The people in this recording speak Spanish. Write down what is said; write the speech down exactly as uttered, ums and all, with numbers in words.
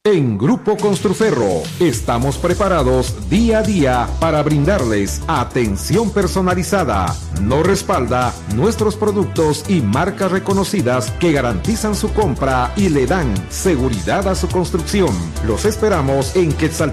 En Grupo Construferro estamos preparados día a día para brindarles atención personalizada. Nos respalda nuestros productos y marcas reconocidas que garantizan su compra y le dan seguridad a su construcción. Los esperamos en Quetzaltenango